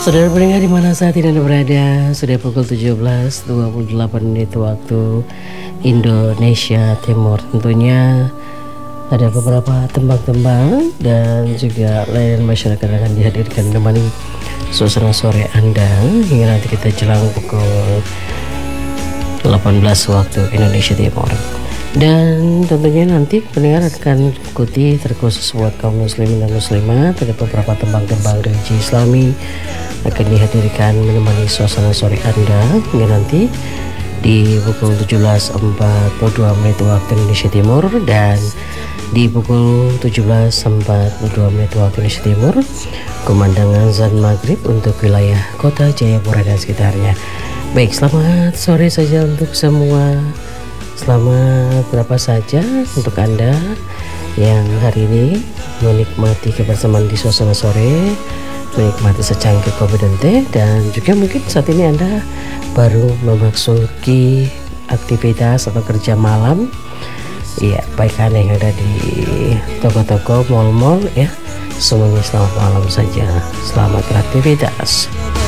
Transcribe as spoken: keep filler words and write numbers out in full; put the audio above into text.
Saudara pendengar di mana saat ini Anda berada, sudah pukul tujuh belas dua puluh delapan menit waktu Indonesia Timur. Tentunya ada beberapa tembang-tembang dan juga layanan masyarakat akan dihadirkan menemani suasana sore Anda hingga nanti kita jelang pukul delapan belas waktu Indonesia Timur. Dan tentunya nanti pendengar akan ikuti terkhusus buat kaum muslimin dan muslimat, ada beberapa tembang-tembang religi Islami akan dihadirkan menemani suasana sore Anda hingga nanti di pukul tujuh belas empat puluh dua menit waktu Indonesia Timur, dan di pukul tujuh belas empat puluh dua menit waktu Indonesia Timur kumandang azan maghrib untuk wilayah kota Jayapura dan sekitarnya. Baik, selamat sore saja untuk semua. Selamat berapa saja untuk Anda yang hari ini menikmati kebersamaan di suasana sore, menikmati secangkir kopi dan teh, dan juga mungkin saat ini Anda baru memasuki aktivitas atau kerja malam. Iya, baik Anda yang ada di toko-toko, mal-mal ya, semuanya selamat malam saja, selamat beraktivitas.